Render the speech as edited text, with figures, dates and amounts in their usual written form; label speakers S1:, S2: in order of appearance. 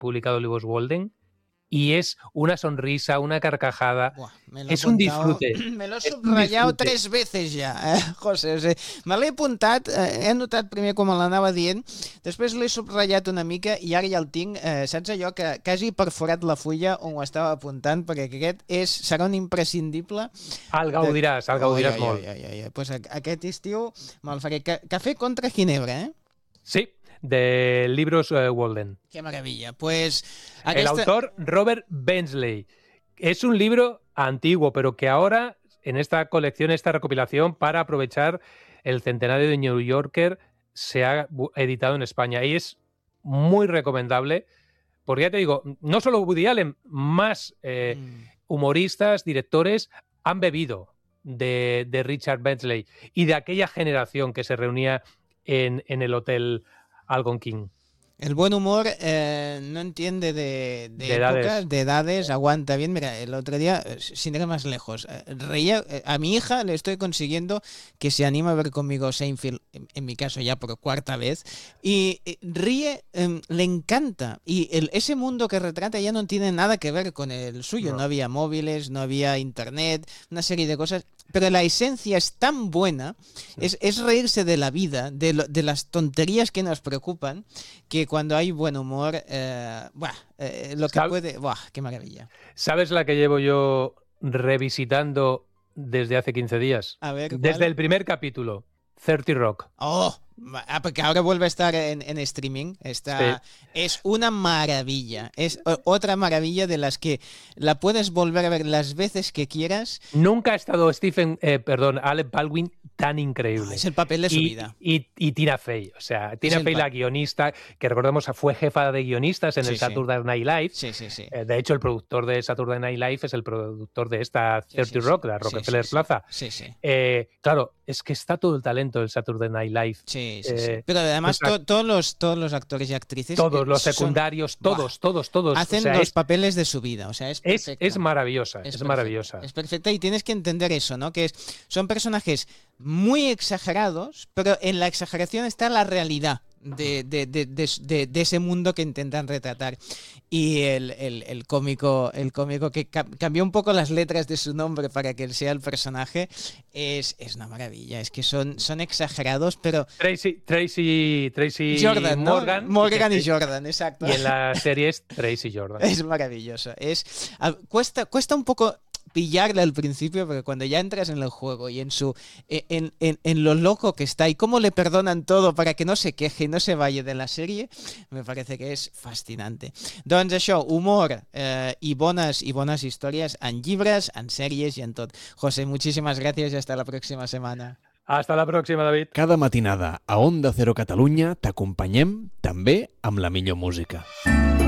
S1: publicado Lewis Walden y es una sonrisa, una carcajada.
S2: Buah,
S1: es un disfrute.
S2: Me lo he subratllat 3 veces ja, José. O sigui, me l'he apuntat, he notat primer com l'anava dient, després l'he subratllat una mica i ara ja el tinc, saps allò que quasi perforat la fulla on ho estava apuntant, perquè aquest serà un imprescindible.
S1: El gaudiràs molt.
S2: Pues aquest estiu me'l faré. Café contra Ginebra, eh?
S1: Sí, de libros Walden.
S2: Qué maravilla. Pues
S1: el autor Robert Bensley. Es un libro antiguo, pero que ahora en esta colección, esta recopilación, para aprovechar el centenario de New Yorker, se ha editado en España y es muy recomendable, porque ya te digo, no solo Woody Allen, más humoristas, directores han bebido de Richard Bensley y de aquella generación que se reunía en el Hotel Algonquin.
S2: El buen humor no entiende de épocas, de edades, aguanta bien. Mira, el otro día, sin ir más lejos, reía, a mi hija le estoy consiguiendo que se anime a ver conmigo Seinfeld, en mi caso ya por 4ª vez, y ríe, le encanta. Y ese mundo que retrata ya no tiene nada que ver con el suyo. No había móviles, no había internet, una serie de cosas. Pero la esencia es tan buena, es reírse de la vida, de las tonterías que nos preocupan, que cuando hay buen humor, lo que puede... ¡Buah, qué maravilla!
S1: ¿Sabes la que llevo yo revisitando desde hace 15 días?
S2: A ver, ¿cuál?
S1: Desde el primer capítulo, 30 Rock.
S2: ¡Oh! Porque ahora vuelve a estar en streaming. Sí. Es una maravilla. Es otra maravilla de las que la puedes volver a ver las veces que quieras.
S1: Nunca ha estado Alec Baldwin tan increíble.
S2: Es el papel de su vida.
S1: Y Tina Fey. O sea, Tina Fey, la guionista, que recordemos fue jefa de guionistas en el Saturday Night Live.
S2: Sí.
S1: De hecho, el productor de Saturday Night Live es el productor de esta 30 Rock, la Rockefeller Plaza.
S2: Sí.
S1: Claro, es que está todo el talento del Saturday Night Live.
S2: Sí. Pero además todos los actores y actrices,
S1: todos los secundarios, todos
S2: hacen los papeles de su vida. O sea,
S1: es maravillosa, es maravillosa.
S2: Es perfecta y tienes que entender eso, ¿no? Que son personajes muy exagerados, pero en la exageración está la realidad de ese mundo que intentan retratar. Y el cómico que cambió un poco las letras de su nombre para que él sea el personaje es una maravilla. Es que son exagerados, pero...
S1: Tracy
S2: Jordan, ¿no? Morgan y Jordan, exacto.
S1: Y en la serie es Tracy Jordan.
S2: Es maravilloso. Cuesta un poco pillarle al principio, porque cuando ya entras en el juego y en lo loco que está y cómo le perdonan todo para que no se queje y no se vaya de la serie, me parece que es fascinante. Doncs això, humor y bonas historias en llibres, en sèries i en tot. José, muchísimas gracias y hasta la próxima semana.
S1: Hasta la próxima, David.
S3: Cada matinada a Onda Cero Catalunya t'acompanyem també amb la millor música.